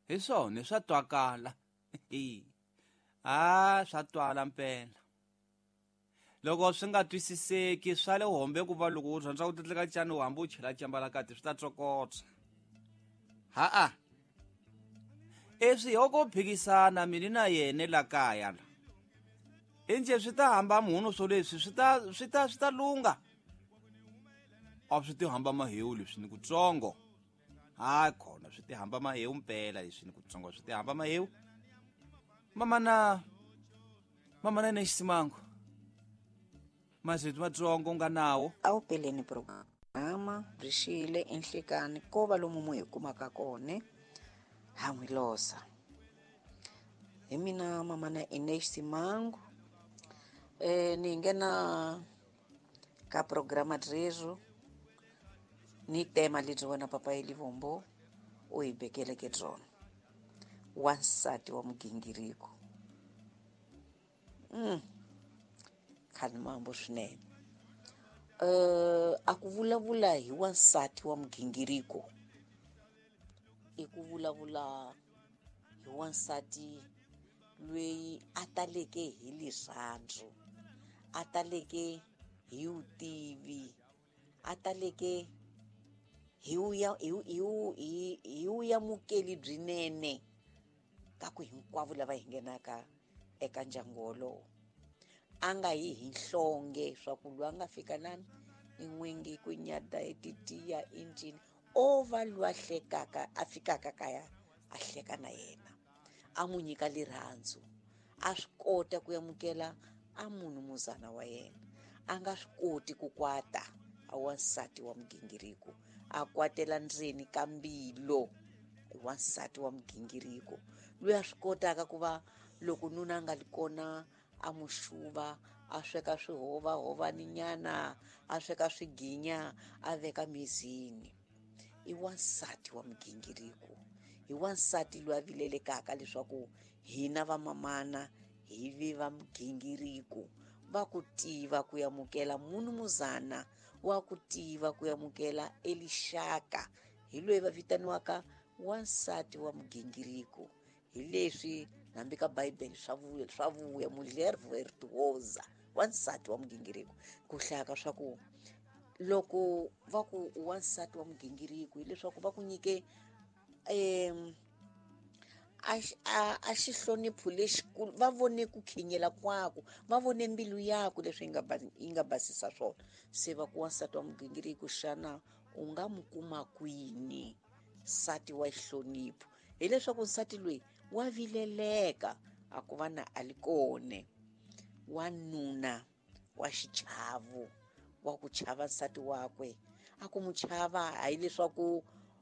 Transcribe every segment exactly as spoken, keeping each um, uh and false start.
hi swona swa twakala ah swa twala mpela loko swi nga twisiseki swa le hombe ku va loko u rhandza ku titleka cani u hamba u chela cyambala kati swi ta tsokotsa ha-a eswi hoko phikisana mini na yene la kaya la inje swi ta hamba munhu swo leswi swi ta swi ta swi ta lunga a swi ti hamba mahewu leswi ni kutsongo hayi khona swi ti hamba mahewu mpela leswi ni kutsongo swi ti hamba mahewu mama na mama na Nexisimangu mazwi matsongo nga nawo a wu peleni programa rixile enhlekani ko va lomu mu hi kumaka kone ha n'wi losa hi mina mama na Nexisimangu eh ni nghena ka programa drezo ni tema lebyi wena papa Elivombo u hi bekeleke byona wansati wa mugingiriko mm khani mambo swinene uh a ku vulavula hi wansati wa mugingiriko i ku vulavula hi wansati loyi a taleke hi lirhandzu a taleke hi vutivi a taleke hi uya hi hi uyamukeli byinene ka ku hinkwavo lava hi ngenaka eka ndyangu wolowo a nga hi hi nhlonge swa ku lwa nga fika lani in'wingi ku nyada etitiya incini o va lwa hlekaka a fikaka kaya a hleka na yena a mu nyika lirhandzu a swi kota ku yamukela a munhu muzana wa yena a nga swi koti ku kwata a wansati wa mugingiriko a kwatela ndzeni ka mbilo wansati wa mugingiriko loyi a swi kotaka ku va loko nuna nga li kona a muxuva a sweka swihova hova ni nyana a sweka swiginya a veka mizini i wansati wa mugingiriko hi wansati loyi a vilelekaka leswaku hina va mamana hi vi va mugingiriko va ku tiva ku yamukela munhu muzana wa ku tiva ku yamukela elixaka hi loyi va vitaniwaka wansati wa mugingiriko hi leswi hambi ka Bible swa vuya swa vuya mulher virtuosa wansati wa mugingiriko ku hlaya swa ku loko va ku wansati wa mugingiriko hileswaku va ku nyike em a xihlonipho lexikulu va vone ku khinyela kwako va vone mbilu yako leswi yi nga yi nga basisa swona se va ku wansati wa mugingiriko xana u nga mu kuma kwini nsati wa xihlonipho hileswaku nsati loyi wa vileleka a ku va na alikone wanuna wa xichavu wa ku chava nsati wakwe a ku mu chava hayi leswaku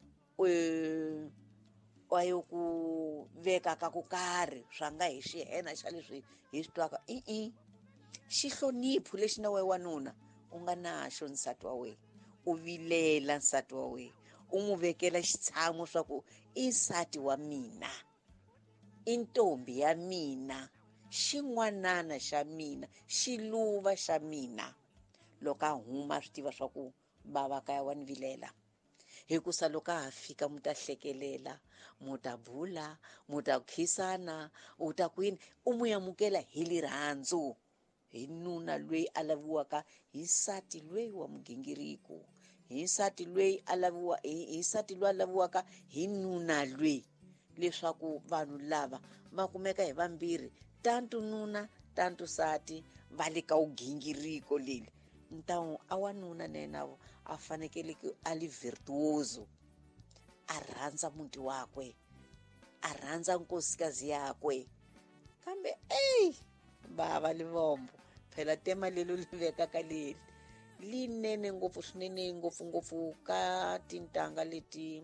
wa yo ku veka ka ku karhi swa nga hi xihena xa leswi hi swi twaka i i xihlonipho lexi na wehe wanuna u nga na xo nsati wa wena u vilela nsati wa wena u n'wi vekela xitshamo swa ku i nsati wa mina i ntombi ya mina xin'wanana xa mina xiluva xa mina loko a huma swi tiva swa ku bava kaya wa ni vilela hikusa loko a fika mu ta hlekelela mu ta bula mu ta khisana u ta kwini u mu yamukela hi lirhandzu hi nuna loyi a laviwaka hi nsati loyi wa mugingiriko hi nsati loyi a laviwa hi nsati loyi a laviwaka hi nuna loyi leswaku vanhu lava va kumeka hi vambirhi tantu nuna tantu nsati va le ka ugingiriko leli ntawu a wanuna na yena a fanekele a li virtuoso a rhandza muti wakwe a rhandza nkosikazi yakwe kambe ey bava Livombo phela tema lelo li vekaka leli linene ngopfu swinene ngopfungopfu ka tintanga leti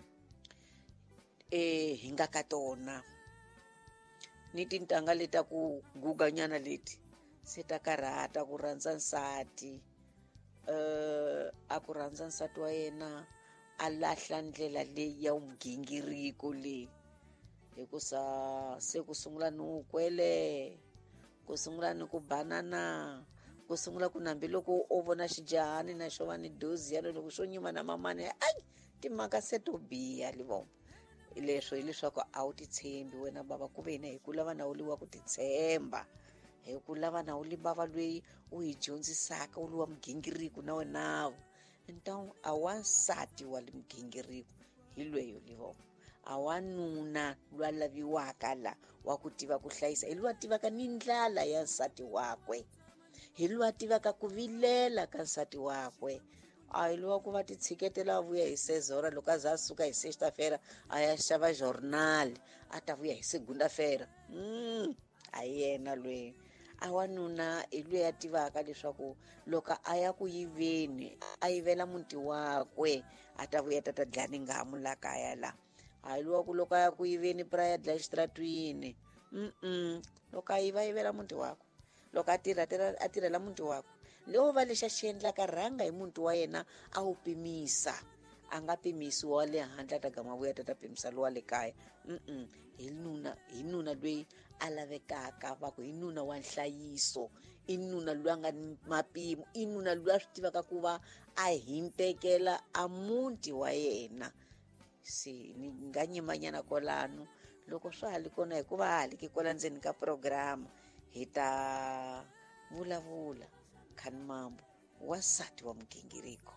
eh hi nga ka tona ni tintanga leta ku guganyana leti se ta karhata ku rhandza nsati uh, a ku rhandza nsati wa yena a lahla ndlela leyi ya mugingiriko leyi hikusa se ku sungula ni ukwele ku sungula ni ku banana ku sungula ku nambi loko o vona xijahani na xo va ni dozi ya loko xo nyuma na mamani ai timhaka se to biha Livombo leswo hileswaku a wu titshembi wena bava, ku ve na hi ku lava na wu liwa ku titshemba, hi ku lava na wu li bava lweyi u hi dyondzisaka wu liwa mugingiriko na wenawu. Então a wansati wa le mugingiriko hi lweyo livo, a wanuna lwa laviwaka la wa ku tiva ku hlayisa, hi lwa tivaka ni ndlala ya nsati wakwe, hi lwa tivaka ku vilela ka nsati wakwe, a hi lwa ku va ti tshiketela a vuya hi sezora, loko a za a suka hi sexta-feira a ya xava jornal a ta vuya hi segunda-feira. Mm, a yena lweyi. A wanuna hi lweyi a tivaka leswaku loko a ya ku yiveni a yivela muti wakwe a ta vuya ta ta dlaya ni ngamu la kaya la. A hi lwa ku loko a ya ku yiveni pra ya dlaya xitratwini, mm loko a yiva yivela muti wakwe, loko a tirha tirha a tirhela muti wakwe, lewo va lexi a xi endlaka rhanga hi muti wa yena a wu pimisa, a nga pimisi wa le handle a ta gama vuya ta ta pimisa lowa le kaya. Mm hi nuna hi nuna lweyi a lavekaka, va ku hi nuna wa nhlayiso, i nuna loyi a nga ni mapimo, i nuna loyi a swi tivaka ku va a himpekela a muti wa yena. Se ni nga nyimanyana kwalano, loko swa ha li kona hi ku va ha halike kwala ndzeni ka programa hi ta vulavula khani mambo wansati wa mugingiriko.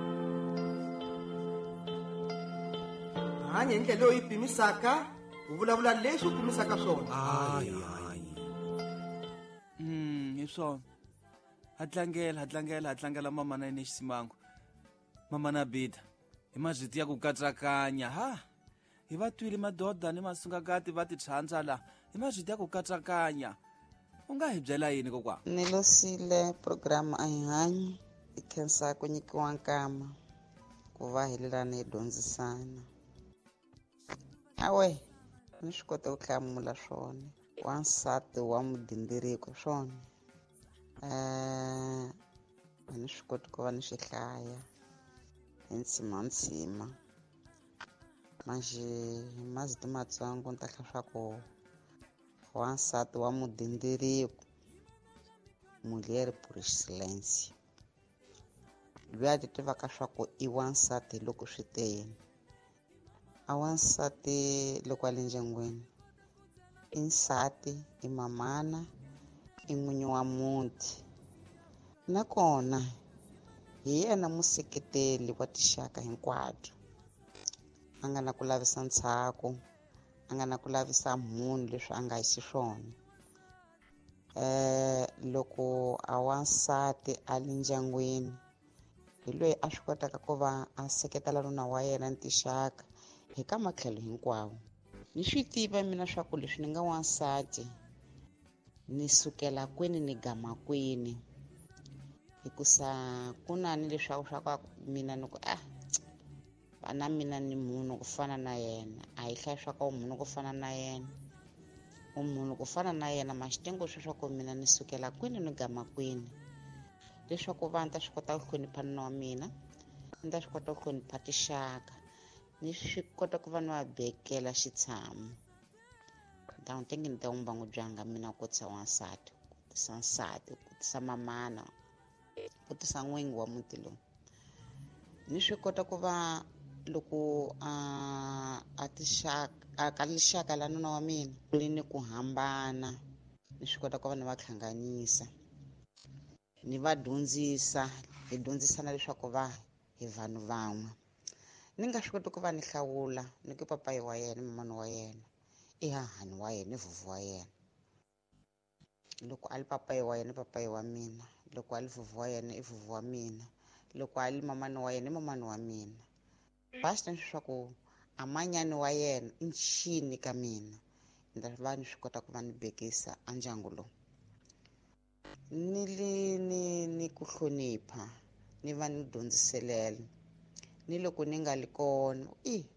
hanya hi ndlela leyi u yi pimisaka, u vulavula leswi u pimisaka swona. hayi hayi mm hi swona, ha tlangela ha tlangela ha tlangela mamana ni xisimangu, mamana Bida hi mazwiti ya ku katsakanya. Ha hi va twile madoda ni masungakati va ti thlandza la hi mazwiti ya ku katsakanya. U nga hi byela yini kokwana? Ni losile programu a hi hanyi hi khensa ku nyikiwa nkama ku va helelani hi dyondzisana. Awe ni swi kota ku hlamula swona, wansati wa mugingiriko swona. um a ni swi koti ku va ni swi hlaya hi ntshimantsima, manjhe hi maziti matsongo ni ta hla swa ku wansati wa mugingiriko mulher por excelência, loyi a ti tivaka swa ku i wansati loko swi te yini. A wansati loko a le ndyangwini i nsati, i mamana, i n'winyi wa muti, nakona hi yena museketeli wa tixaka hinkwato. A nga na ku lavisa ntsako, a nga na ku lavisa munhu leswi a nga hi xiswona. um loko a wansati a le ndyangwini hi loyi a swi kotaka ku va a seketela nuna wa yena ni tixaka hi ka matlhelo hinkwawo. Ni swi tiva mina swa ku leswi ni nga wansati ni sukela kwini ni gama kwini, hikusa ku na ni leswaku swa ku mina ni ku ah vana mina ni munhu ku fana na yena, a hi hlaya swa ku munhu ku fana na yena, u munhu ku fana na yena, ma xitengo swo swa ku mina ni sukela kwini ni gama kwini, leswaku va ni ta swi kota ku hlonipha nuna wa mina, ni ta swi kota ku hlonipha tixaka, ni swi kota ku va ni va bekela xitshamo. Ta n'wi tengi ni ta n'wi va n'wi byanga mina ku tisa wansati, ku tisa nsati, ku tisa mamana, ku tisa n'wingi wa muti lowu. Ni swi kota ku va loko a a tixaka a ka lixaka la nuna wa mina li ni ku hambana, ni swi kota ku va ni va hlanganisa, ni va dyondzisa, hi dyondzisana leswaku va hi vanhu van'we. Ni nga swi koti ku va ni hlawula ni ku papayi wa yena, mamani wa yena, i hahani wa yena, i vuvhu wa yena. Loko a li papayi wa yena i papayi wa mina, loko a li vuvhu wa yena i vuvhu wa mina, loko a li mamani wa yena i mamani wa mina. Basi ni swa ku a manyani wa yena i nxini ka mina, ni ta va ni swi kota ku va ni bekisa a ndyangu lowu. Ni li ni ni ku hlonipha, ni va ni dyondziselela, ni loko ni nga li kona i